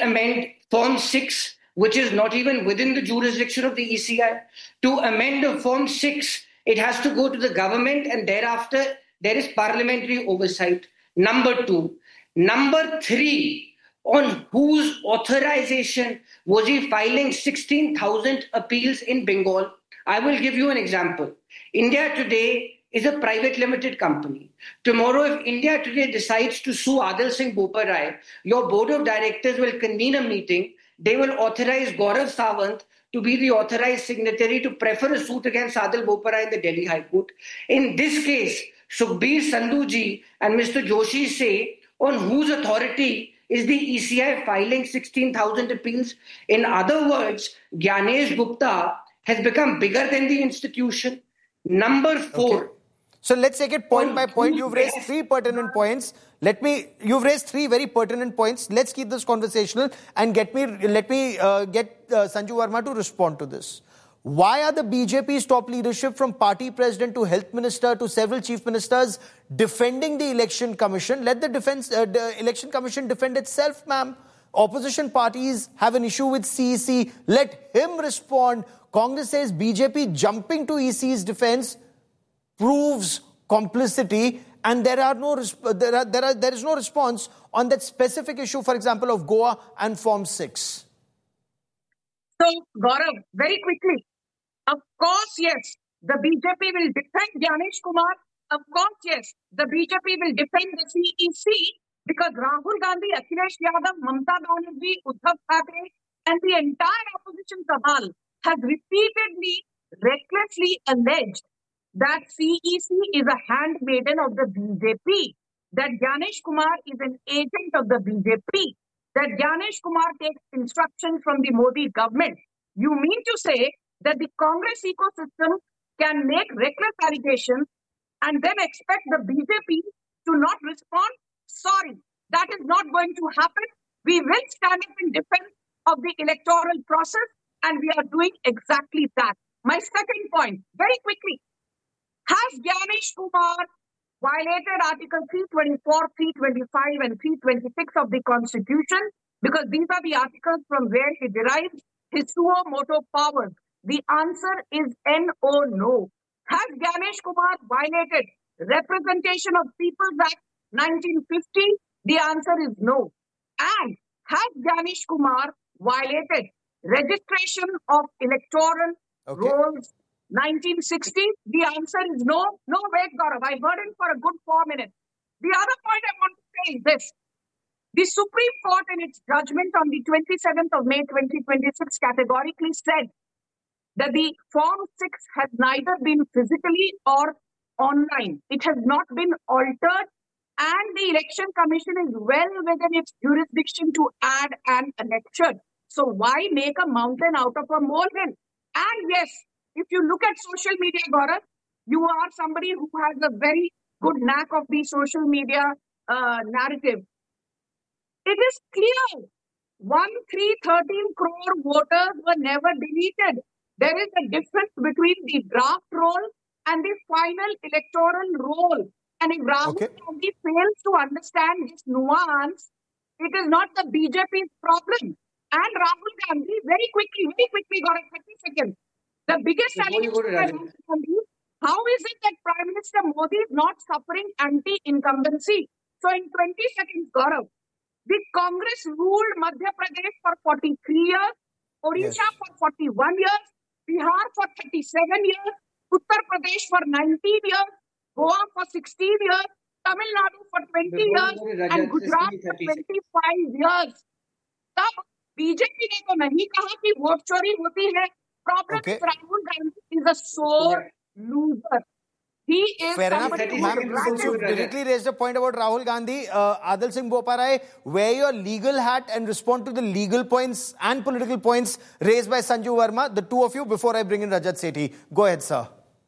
amend Form 6, which is not even within the jurisdiction of the ECI. To amend Form 6, it has to go to the government, and thereafter there is parliamentary oversight. Number 2. Number 3, on whose authorization was he filing 16,000 appeals in Bengal? I will give you an example. India Today is a private limited company. Tomorrow, if India Today decides to sue Adil Singh Boparai, your board of directors will convene a meeting. They will authorize Gaurav Sawant to be the authorized signatory to prefer a suit against Adil Boparai in the Delhi High Court. In this case, Sukhbir Sandhuji and Mr. Joshi say, on whose authority is the ECI filing 16,000 appeals? In other words, Gyanesh Gupta has become bigger than the institution. Number 4. Okay. So let's take it point by point. You've raised 3 pertinent points. You've raised 3 very pertinent points. Let's keep this conversational and let me get Sanju Verma to respond to this. Why are the BJP's top leadership, from party president to health minister to several chief ministers, defending the election commission? Let the election commission defend itself, ma'am. Opposition parties have an issue with CEC. Let him respond. Congress says BJP jumping to EC's defense proves complicity, and there is no response on that specific issue, for example, of Goa and Form 6. So, Gaurav, very quickly, of course, yes, the BJP will defend Gyanesh Kumar. Of course, yes, the BJP will defend the CEC, because Rahul Gandhi, Akhilesh Yadav, Mamata Banerjee, Uddhav Thackeray, and the entire opposition cabal has repeatedly, recklessly alleged that CEC is a handmaiden of the BJP, that Gyanesh Kumar is an agent of the BJP, that Gyanesh Kumar takes instruction from the Modi government. You mean to say that the Congress ecosystem can make reckless allegations and then expect the BJP to not respond? Sorry, that is not going to happen. We will stand up in defense of the electoral process, and we are doing exactly that. My second point, very quickly, has Gyanesh Kumar violated Article 324, 325 and 326 of the Constitution? Because these are the articles from where he derives his suo motu powers. The answer is N-O, no. Has Gyanesh Kumar violated Representation of People's Act 1950? The answer is no. And has Gyanesh Kumar violated Registration of Electoral Rolls 1960? The answer is no. No, wait, Gaurav. I heard him for a good 4 minutes. The other point I want to say is this. The Supreme Court, in its judgment on the 27th of May 2026, categorically said that the Form 6 has neither been physically or online. It has not been altered, and the Election Commission is well within its jurisdiction to add an election. So why make a mountain out of a molehill? And yes, if you look at social media, Gaurav, you are somebody who has a very good knack of the social media narrative. It is clear 13 crore voters were never deleted. There is a difference between the draft roll and the final electoral roll. And if Rahul Gandhi fails to understand this nuance, it is not the BJP's problem. And Rahul Gandhi, very quickly, Gaurav, 30 seconds. The biggest allegation by Rahul Gandhi, how is it that Prime Minister Modi is not suffering anti-incumbency? So in 20 seconds, Gaurav, the Congress ruled Madhya Pradesh for 43 years, Odisha for 41 years, Bihar for 37 years, Uttar Pradesh for 19 years, Goa for 16 years, Tamil Nadu for 20 years, and Gujarat for 25 years. तब BJP ने तो नहीं कहा कि vote चोरी होती है. Problem is Rahul Gandhi is a sore loser. He is fair enough. Since you directly raised a point about Rahul Gandhi, Adil Singh Boparai, wear your legal hat and respond to the legal points and political points raised by Sanju Verma, the two of you, before I bring in Rajat Sethi. Go ahead, sir.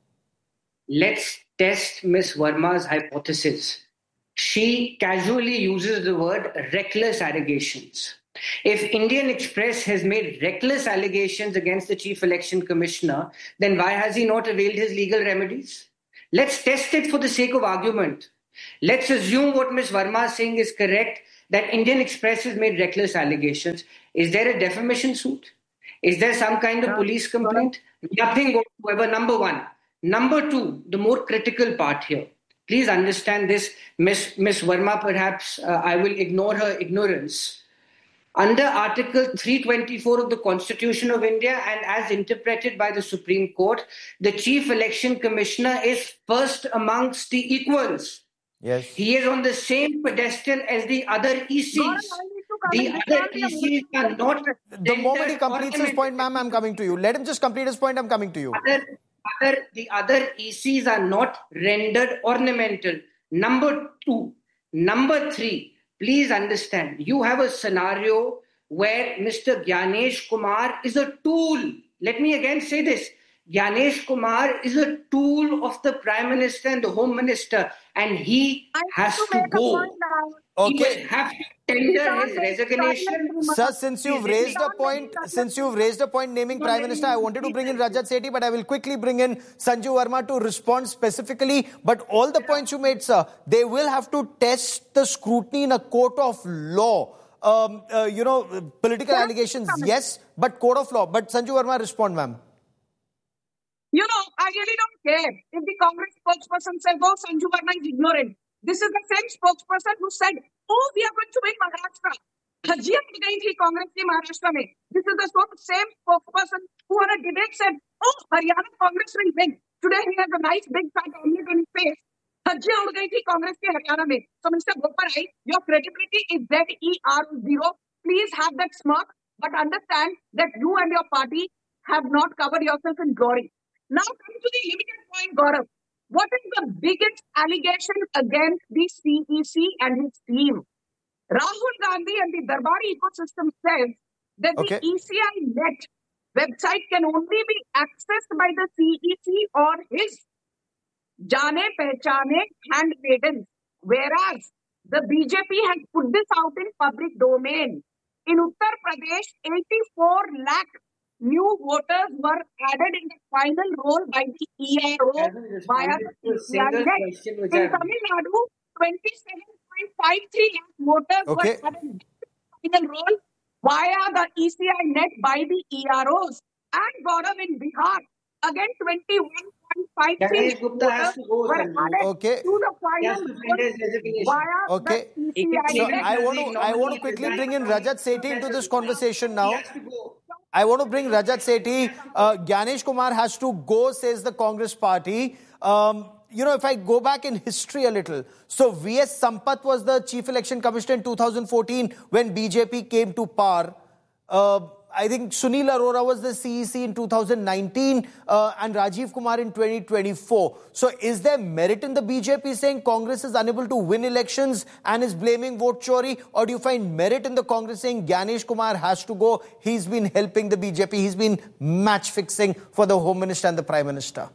Let's test Ms. Verma's hypothesis. She casually uses the word reckless allegations. If Indian Express has made reckless allegations against the Chief Election Commissioner, then why has he not availed his legal remedies? Let's test it for the sake of argument. Let's assume what Ms. Verma is saying is correct. that Indian Express has made reckless allegations. Is there a defamation suit? Is there some kind of police complaint? Nothing whatsoever, number one. Number two, the more critical part here. Please understand this, Miss Verma, perhaps I will ignore her ignorance. Under Article 324 of the Constitution of India and as interpreted by the Supreme Court, the Chief Election Commissioner is first amongst the equals. Yes. He is on the same pedestal as the other ECs. The other ECs are not... The moment he completes his point, ma'am, I'm coming to you. Let him just complete his point, I'm coming to you. The other ECs are not rendered ornamental. Number two. Number three, please understand, you have a scenario where Mr. Gyanesh Kumar is a tool. Let me again say this. Gyanesh Kumar is a tool of the Prime Minister and the Home Minister, and he has to go. Okay. He will have to tender his resignation. Sir, since you've raised a point naming Prime Minister, I wanted to bring in Rajat Sethi, but I will quickly bring in Sanju Verma to respond specifically. But all the points you made, sir, they will have to test the scrutiny in a court of law. Political allegations, yes, but court of law. But Sanju Verma, respond, ma'am. I really don't care if the Congress spokesperson says, oh, Sanju Verma is ignorant. This is the same spokesperson who said, oh, we are going to win Maharashtra. Dhajia उड़ गई थी कांग्रेस की महाराष्ट्र में. This is the same spokesperson who on a debate said, oh, Haryana Congress will win. Today he has a nice big fat omelet on his face. धज्जियां उड़ गई थी कांग्रेस के हरियाणा में. So Mr. Boparai, your credibility is ZER0. Please have that smirk, but understand that you and your party have not covered yourself in glory. Now coming to the limited point, Gaurav. What is the biggest allegation against the CEC and his team? Rahul Gandhi and the Darbari ecosystem says that the ECI net website can only be accessed by the CEC or his Jane Pehchane handmaidens, whereas the BJP has put this out in public domain. In Uttar Pradesh, 84 lakh new voters were added in the final roll by the ERO via the ECI net. In Tamil Nadu, 27.53 lakh voters were added in the final roll via the ECI net by the EROs. And Gaurav, in Bihar, again 21.53 voters were added to the final roll via the ECI So net. I want to quickly bring in Rajat Sethi into this conversation now. I want to bring Rajat Sethi. Gyanesh Kumar has to go, says the Congress party. If I go back in history a little, so V.S. Sampath was the Chief Election Commissioner in 2014 when BJP came to power. I think Sunil Arora was the CEC in 2019 and Rajiv Kumar in 2024. So is there merit in the BJP saying Congress is unable to win elections and is blaming vote chori? Or do you find merit in the Congress saying Gyanesh Kumar has to go? He's been helping the BJP. He's been match fixing for the Home Minister and the Prime Minister.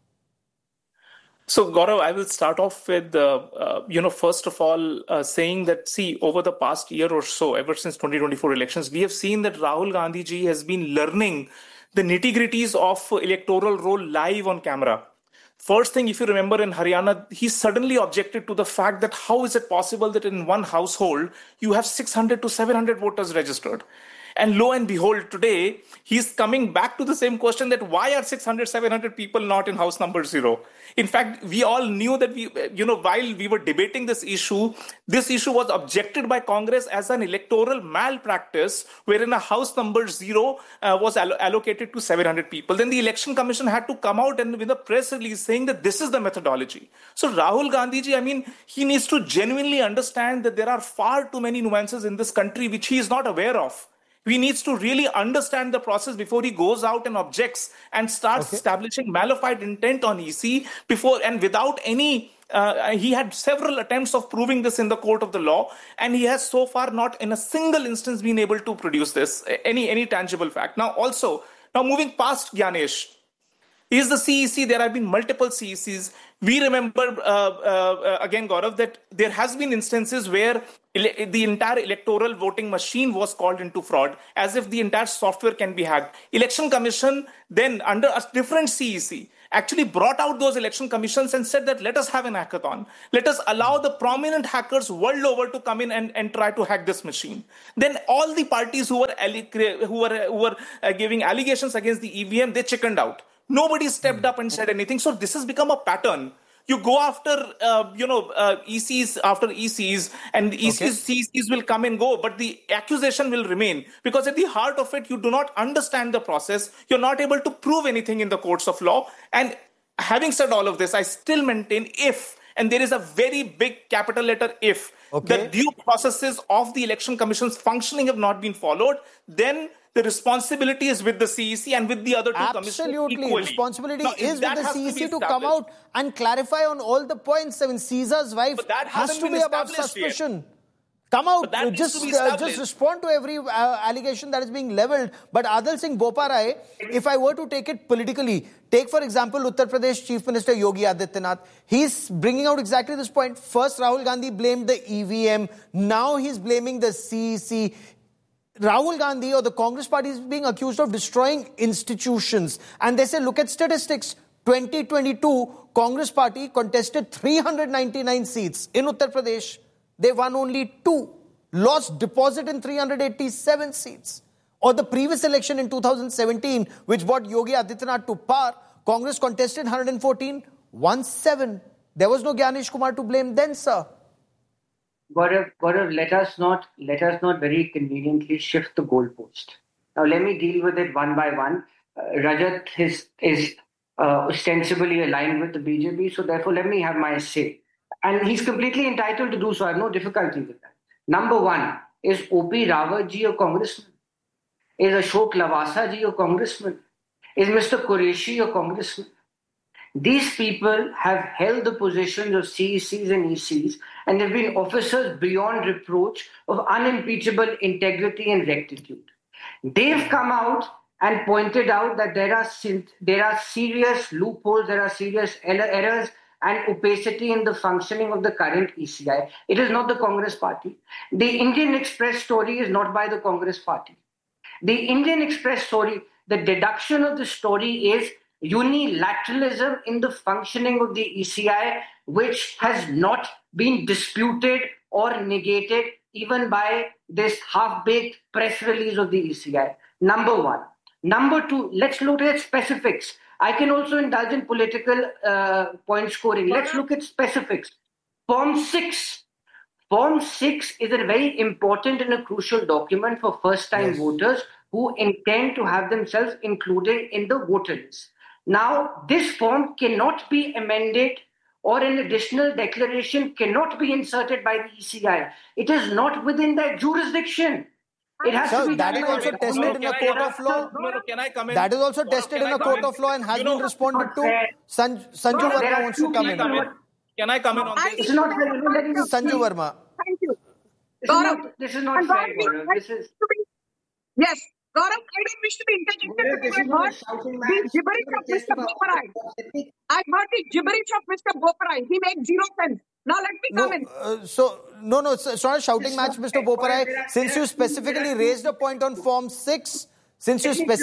So, Gaurav, I will start off with, first of all, saying that, see, over the past year or so, ever since 2024 elections, we have seen that Rahul Gandhi ji has been learning the nitty-gritties of electoral role live on camera. First thing, if you remember in Haryana, he suddenly objected to the fact that how is it possible that in one household, you have 600 to 700 voters registered? And lo and behold, today, he's coming back to the same question that why are 600, 700 people not in house number 0? In fact, we all knew that while we were debating this issue was objected by Congress as an electoral malpractice, wherein a house number 0 was allocated to 700 people. Then the Election Commission had to come out and with a press release saying that this is the methodology. So Rahul Gandhi ji, he needs to genuinely understand that there are far too many nuances in this country which he is not aware of. He needs to really understand the process before he goes out and objects and starts establishing malified intent on EC before and without any. He had several attempts of proving this in the court of the law, and he has so far not in a single instance been able to produce this, any tangible fact. Now moving past Gyanesh, is the CEC, there have been multiple CECs. We remember, again, Gaurav, that there has been instances where the entire electoral voting machine was called into fraud, as if the entire software can be hacked. Election Commission then, under a different CEC, actually brought out those election commissions and said that let us have an hackathon. Let us allow the prominent hackers world over to come in and try to hack this machine. Then all the parties who were giving allegations against the EVM, they chickened out. Nobody stepped up and said anything. So this has become a pattern. You go after, ECs after ECs, and ECs will come and go, but the accusation will remain. Because at the heart of it, you do not understand the process. You're not able to prove anything in the courts of law. And having said all of this, I still maintain if, and there is a very big capital letter if, the due processes of the election commission's functioning have not been followed, then the responsibility is with the CEC and with the other two commissions equally. Absolutely. Responsibility is with the CEC to come out and clarify on all the points. I mean, Caesar's wife has to be above suspicion. Yet. Come out, just respond to every allegation that is being leveled. But Adil Singh Boparai, if I were to take it politically, take for example Uttar Pradesh Chief Minister Yogi Adityanath. He's bringing out exactly this point. First Rahul Gandhi blamed the EVM. Now he's blaming the CEC. Rahul Gandhi or the Congress party is being accused of destroying institutions. And they say, look at statistics. 2022, Congress party contested 399 seats in Uttar Pradesh. They won only 2. Lost deposit in 387 seats. Or the previous election in 2017, which brought Yogi Adityanath to power, Congress contested 114, won 7. There was no Gyanesh Kumar to blame then, sir. Gaurav, let us not very conveniently shift the goalpost. Now, let me deal with it one by one. Rajat is ostensibly aligned with the BJP, so therefore let me have my say. And he's completely entitled to do so. I have no difficulty with that. Number one, is O.P. Rawat ji a congressman? Is Ashok Lavasa ji a congressman? Is Mr. Qureshi a congressman? These people have held the positions of CECs and ECs, and they've been officers beyond reproach of unimpeachable integrity and rectitude. They've come out and pointed out that there are serious loopholes, there are serious errors and opacity in the functioning of the current ECI. It is not the Congress party. The Indian Express story is not by the Congress party. The Indian Express story, the deduction of the story is unilateralism in the functioning of the ECI, which has not been disputed or negated even by this half-baked press release of the ECI. Number one. Number two, let's look at specifics. I can also indulge in political point scoring. Let's look at specifics. Form 6. Form 6 is a very important and a crucial document for first-time voters who intend to have themselves included in the voter list. Now, this form cannot be amended or an additional declaration cannot be inserted by the ECI. It is not within their jurisdiction. It has to be that is also tested in a court of law. Can I come in? That is also tested in a court of law and has been responded to. Sanju Verma wants to come in. Can I come in on this? It's not fair. Sanju Verma. Thank you. This is not fair, Gaurav. Yes. Gaurav, I don't wish to be interjected. I heard the gibberish of Mr. Boparai. I heard the gibberish of Mr. Boparai. He makes zero sense. Now let me come in. It's not a shouting match, Mr. Boparai. Since you specifically raised a point on Form 6, Let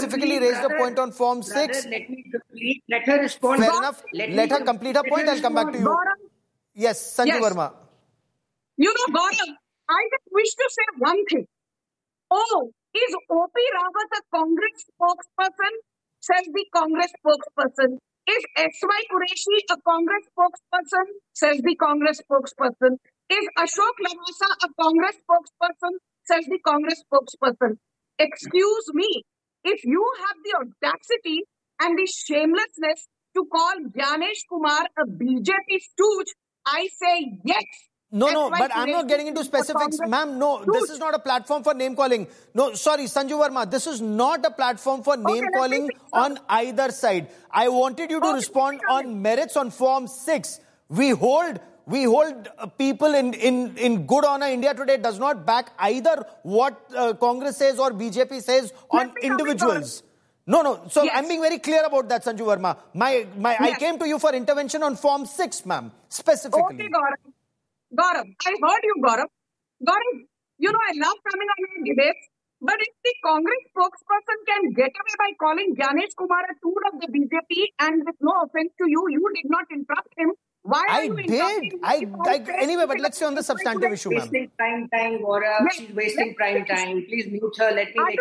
me complete. Let her respond. Fair enough. Let her complete her point. I'll come back to you. Yes, Sanju Verma. You know, Gaurav, I just wish to say one thing. Oh, is O.P. Rawat a Congress spokesperson? Says the Congress spokesperson. Is S.Y. Qureshi a Congress spokesperson? Says the Congress spokesperson. Is Ashok Lavasa a Congress spokesperson? Says the Congress spokesperson. Excuse me, if you have the audacity and the shamelessness to call Gyanesh Kumar a BJP stooge, I say yes. No, but I'm not getting into specifics. Ma'am, no, this is not a platform for name calling. No, sorry, Sanju Verma, this is not a platform for name calling on either side. I wanted you to respond on merits on Form 6. We hold people in good honor. India Today does not back either what Congress says or BJP says on individuals. No. So I'm being very clear about that, Sanju Verma. I came to you for intervention on Form 6, ma'am, specifically. Okay, Gaurav, I heard you, Gaurav. Gaurav, you know, I love coming on your debates, but if the Congress spokesperson can get away by calling Gyanesh Kumar a tool of the BJP, and with no offense to you, you did not interrupt him. Why are you interrupting me? Anyway, but let's stay on the substantive issue, ma'am. Wasting prime time, Gaurav. She's wasting prime time. Please mute her. Let me make